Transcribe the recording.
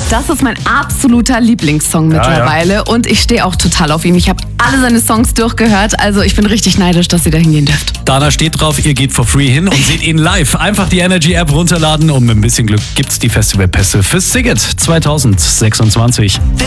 Das ist mein absoluter Lieblingssong mittlerweile und ich stehe auch total auf ihn. Ich habe alle seine Songs durchgehört, also ich bin richtig neidisch, dass ihr da hingehen dürft. Dana steht drauf, ihr geht for free hin und seht ihn live. Einfach die Energy App runterladen und mit ein bisschen Glück gibt's die Festivalpässe fürs Ticket 2026.